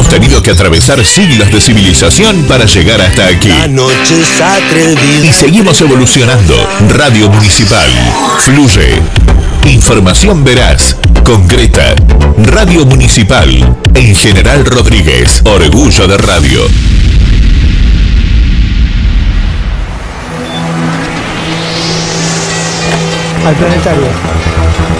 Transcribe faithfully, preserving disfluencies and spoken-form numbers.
tenido que atravesar siglos de civilización para llegar hasta aquí. La noche es atrevida. Y seguimos evolucionando. Radio Municipal. Fluye. Información veraz, concreta. Radio Municipal. En General Rodríguez. Orgullo de radio. Al planetario.